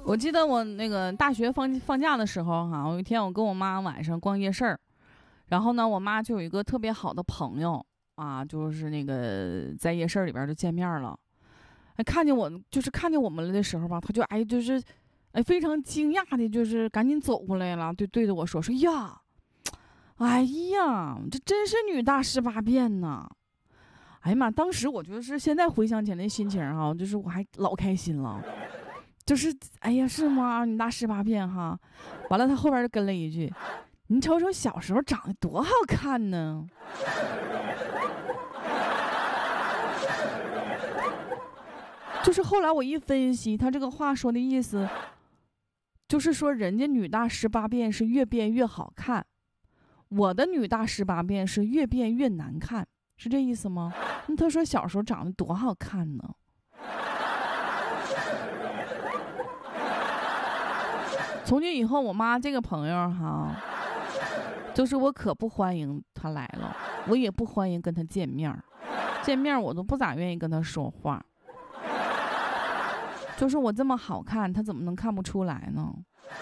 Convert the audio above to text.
我记得我那个大学放假的时候哈，有一天我跟我妈晚上逛夜市儿，然后呢，我妈就有一个特别好的朋友啊，就是那个在夜市里边就见面了。看见我们了的时候吧，她就非常惊讶的，就是赶紧走过来了，对着我说呀，哎呀，这真是女大十八变呐！哎呀妈，当时我就是现在回想起来的心情哈，就是我还老开心了。就是哎呀，是吗？你大十八变哈，完了他后边就跟了一句：“你瞅瞅小时候长得多好看呢。”就是后来我一分析，他这个话说的意思，就是说人家女大十八变是越变越好看，我的女大十八变是越变越难看，是这意思吗？那他说小时候长得多好看呢。从今以后，我妈这个朋友哈，就是我可不欢迎她来了，我也不欢迎跟她见面我都不咋愿意跟她说话。就是我这么好看，她怎么能看不出来呢？